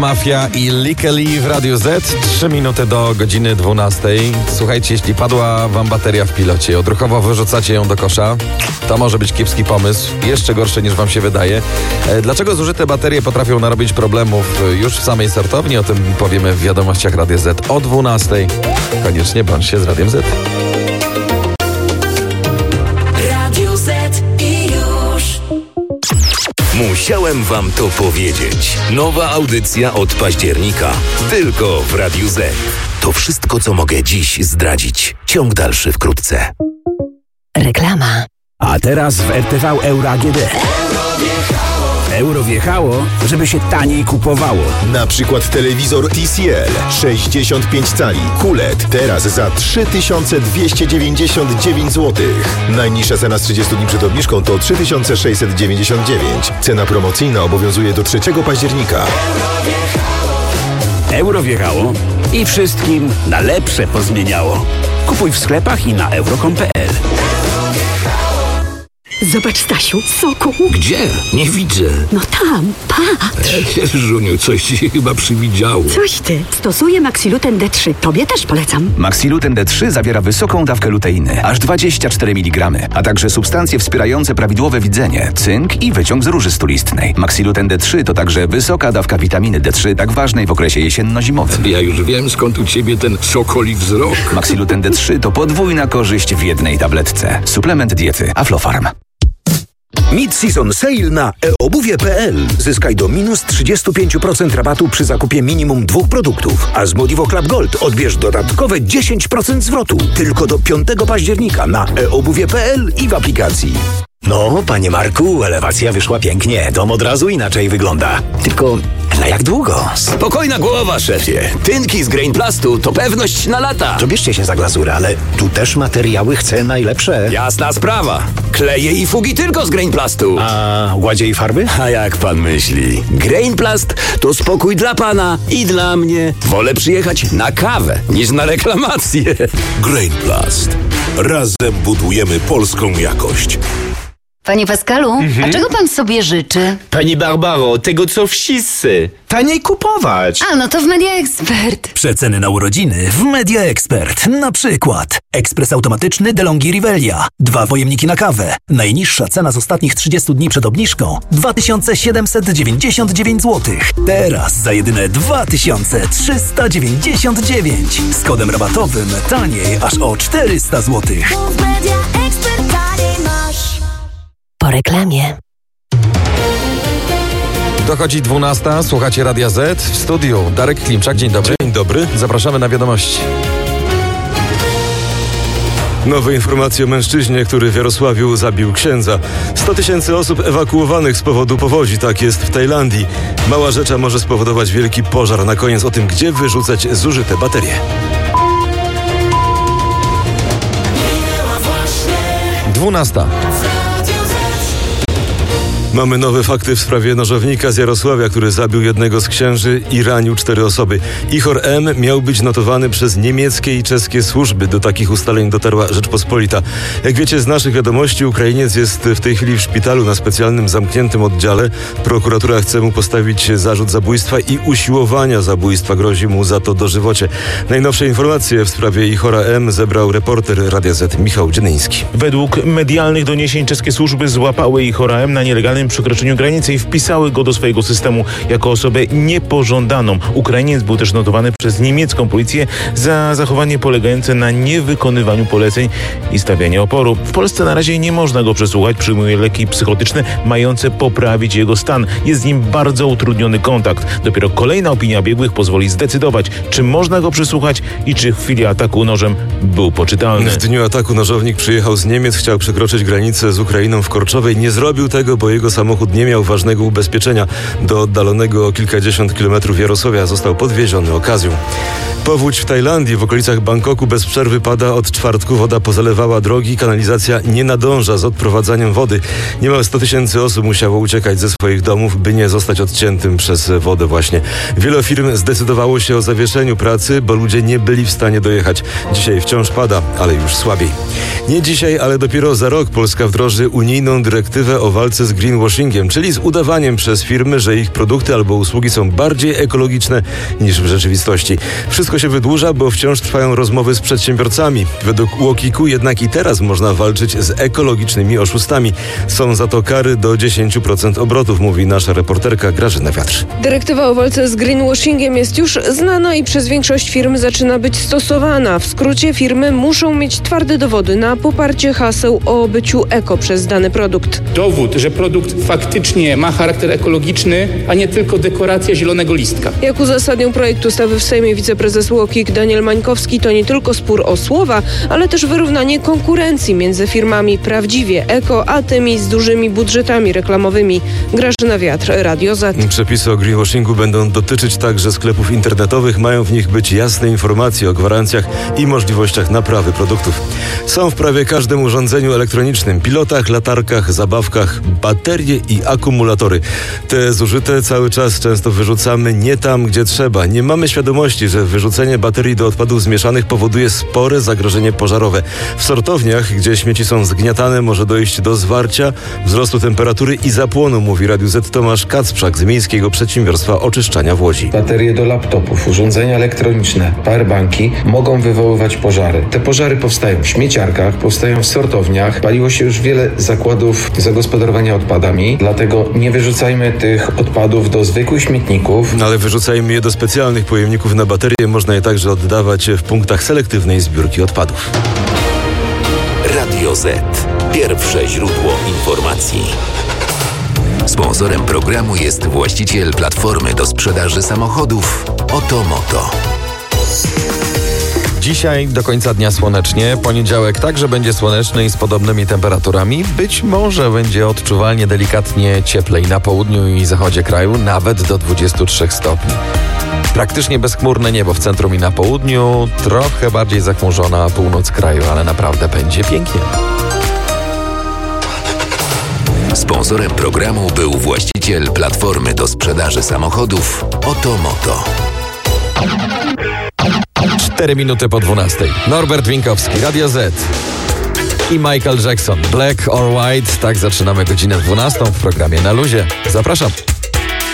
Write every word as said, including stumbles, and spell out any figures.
Mafia i Likely w Radiu Z. Trzy minuty do godziny dwunastej. Słuchajcie, jeśli padła wam bateria w pilocie, odruchowo wyrzucacie ją do kosza, to może być kiepski pomysł. Jeszcze gorszy niż wam się wydaje. Dlaczego zużyte baterie potrafią narobić problemów już w samej sortowni? O tym powiemy w wiadomościach Radia Z o dwunastej. Koniecznie bądźcie z Radiem Z. Radio Z i już. Musiałem wam to powiedzieć. Nowa audycja od października. Tylko w Radiu Z. To wszystko, co mogę dziś zdradzić. Ciąg dalszy wkrótce. Reklama. A teraz w R T V Euro A G D. Euro wjechało, żeby się taniej kupowało. Na przykład telewizor T C L sześćdziesiąt pięć cali Q L E D teraz za trzy tysiące dwieście dziewięćdziesiąt dziewięć złotych. Najniższa cena z trzydziestu dni przed obniżką to trzy tysiące sześćset dziewięćdziesiąt dziewięć. Cena promocyjna obowiązuje do trzeciego października. Euro wjechało i wszystkim na lepsze pozmieniało. Kupuj w sklepach i na euro kropka com kropka p l. Zobacz, Stasiu, soku. Gdzie? Nie widzę. No tam, patrz. Żuniu, coś ci się chyba przywidziało. Coś ty. Stosuję Maxiluten D trzy. Tobie też polecam. Maxiluten D trzy zawiera wysoką dawkę luteiny, aż dwadzieścia cztery miligramy, a także substancje wspierające prawidłowe widzenie, cynk i wyciąg z róży stulistnej. Maxiluten D trzy to także wysoka dawka witaminy D trzy, tak ważnej w okresie jesienno-zimowym. Ja już wiem, skąd u ciebie ten sokoli wzrok. Maxiluten D trzy to podwójna korzyść w jednej tabletce. Suplement diety Aflofarm. Mid-season sale na e obuwie kropka p l. Zyskaj do minus trzydzieści pięć procent rabatu przy zakupie minimum dwóch produktów. A z Modivo Club Gold odbierz dodatkowe dziesięć procent zwrotu. Tylko do piątego października na e obuwie kropka p l i w aplikacji. No, panie Marku, elewacja wyszła pięknie. Dom od razu inaczej wygląda. Tylko na jak długo? Spokojna głowa, szefie. Tynki z Grainplastu to pewność na lata. To bierzcie się za glazurę, ale tu też materiały chcę najlepsze. Jasna sprawa. Kleje i fugi tylko z Grainplastu. A ładzie i farby? A jak pan myśli? Grainplast to spokój dla pana i dla mnie. Wolę przyjechać na kawę niż na reklamację. Grainplast. Razem budujemy polską jakość. Panie Pascalu, mhm. a czego pan sobie życzy? Pani Barbaro, tego co wszyscy. Taniej kupować. A, no to w Media Expert. Przeceny na urodziny w Media Expert. Na przykład ekspres automatyczny DeLonghi Rivelia. Dwa pojemniki na kawę. Najniższa cena z ostatnich trzydziestu dni przed obniżką dwa tysiące siedemset dziewięćdziesiąt dziewięć złotych. Teraz za jedyne dwa tysiące trzysta dziewięćdziesiąt dziewięć. Z kodem rabatowym taniej aż o czterysta złotych. W Media Expert taniej masz. Po reklamie. Dochodzi dwunasta, słuchacie Radia Z. W studiu Darek Klimczak, dzień dobry. Dzień dobry. Zapraszamy na wiadomości. Nowe informacje o mężczyźnie, który w Jarosławiu zabił księdza. sto tysięcy osób ewakuowanych z powodu powodzi, tak jest w Tajlandii. Mała rzecza może spowodować wielki pożar. Na koniec o tym, gdzie wyrzucać zużyte baterie. dwunasta. Mamy nowe fakty w sprawie nożownika z Jarosławia, który zabił jednego z księży i ranił cztery osoby. Ihor M. miał być notowany przez niemieckie i czeskie służby. Do takich ustaleń dotarła Rzeczpospolita. Jak wiecie z naszych wiadomości, Ukrainiec jest w tej chwili w szpitalu na specjalnym zamkniętym oddziale. Prokuratura chce mu postawić zarzut zabójstwa i usiłowania zabójstwa. Grozi mu za to dożywocie. Najnowsze informacje w sprawie Ihora M. zebrał reporter Radia Z Michał Dzienyński. Według medialnych doniesień czeskie służby złapały Ihora M. na nielegalnym przekroczeniu granicy i wpisały go do swojego systemu jako osobę niepożądaną. Ukrainiec był też notowany przez niemiecką policję za zachowanie polegające na niewykonywaniu poleceń i stawianie oporu. W Polsce na razie nie można go przesłuchać, przyjmuje leki psychotyczne mające poprawić jego stan. Jest z nim bardzo utrudniony kontakt. Dopiero kolejna opinia biegłych pozwoli zdecydować, czy można go przesłuchać i czy w chwili ataku nożem był poczytalny. W dniu ataku nożownik przyjechał z Niemiec, chciał przekroczyć granicę z Ukrainą w Korczowej. Nie zrobił tego, bo jego samochód nie miał ważnego ubezpieczenia. Do oddalonego o kilkadziesiąt kilometrów Jarosławia został podwieziony okazją. Powódź w Tajlandii, w okolicach Bangkoku bez przerwy pada od czwartku. Woda pozalewała drogi, kanalizacja nie nadąża z odprowadzaniem wody. Niemal sto tysięcy osób musiało uciekać ze swoich domów, by nie zostać odciętym przez wodę właśnie. Wiele firm zdecydowało się o zawieszeniu pracy, bo ludzie nie byli w stanie dojechać. Dzisiaj wciąż pada, ale już słabiej. Nie dzisiaj, ale dopiero za rok Polska wdroży unijną dyrektywę o walce z greenwashingiem. greenwashingiem, czyli z udawaniem przez firmy, że ich produkty albo usługi są bardziej ekologiczne niż w rzeczywistości. Wszystko się wydłuża, bo wciąż trwają rozmowy z przedsiębiorcami. Według U O K I K-u jednak i teraz można walczyć z ekologicznymi oszustami. Są za to kary do dziesięć procent obrotów, mówi nasza reporterka Grażyna Wiatr. Dyrektywa o walce z greenwashingiem jest już znana i przez większość firm zaczyna być stosowana. W skrócie firmy muszą mieć twarde dowody na poparcie haseł o byciu eko przez dany produkt. Dowód, że produkt faktycznie ma charakter ekologiczny, a nie tylko dekoracja zielonego listka. Jak uzasadnił projekt ustawy w Sejmie wiceprezes U O K I K Daniel Mańkowski, to nie tylko spór o słowa, ale też wyrównanie konkurencji między firmami prawdziwie eko, a tymi z dużymi budżetami reklamowymi. Grażyna Wiatr, Radio Z. Przepisy o greenwashingu będą dotyczyć także sklepów internetowych. Mają w nich być jasne informacje o gwarancjach i możliwościach naprawy produktów. Są w prawie każdym urządzeniu elektronicznym, pilotach, latarkach, zabawkach, baterie i akumulatory. Te zużyte cały czas często wyrzucamy nie tam, gdzie trzeba. Nie mamy świadomości, że wyrzucenie baterii do odpadów zmieszanych powoduje spore zagrożenie pożarowe. W sortowniach, gdzie śmieci są zgniatane, może dojść do zwarcia, wzrostu temperatury i zapłonu, mówi Radiu Z Tomasz Kacprzak z Miejskiego Przedsiębiorstwa Oczyszczania w Łodzi. Baterie do laptopów, urządzenia elektroniczne, powerbanki mogą wywoływać pożary. Te pożary powstają w śmieciarkach, powstają w sortowniach. Paliło się już wiele zakładów zagospodarowania odpadami, dlatego nie wyrzucajmy tych odpadów do zwykłych śmietników. Ale wyrzucajmy je do specjalnych pojemników na baterie. Można je także oddawać w punktach selektywnej zbiórki odpadów. Radio Z. Pierwsze źródło informacji. Sponsorem programu jest właściciel platformy do sprzedaży samochodów Otomoto. Dzisiaj do końca dnia słonecznie, poniedziałek także będzie słoneczny i z podobnymi temperaturami. Być może będzie odczuwalnie delikatnie cieplej na południu i zachodzie kraju, nawet do dwudziestu trzech stopni. Praktycznie bezchmurne niebo w centrum i na południu, trochę bardziej zachmurzona północ kraju, ale naprawdę będzie pięknie. Sponsorem programu był właściciel platformy do sprzedaży samochodów Otomoto. Cztery minuty po dwunastej. Norbert Winkowski, Radio Z i Michael Jackson. Black or White. Tak zaczynamy godzinę dwunastą w programie Na Luzie. Zapraszam.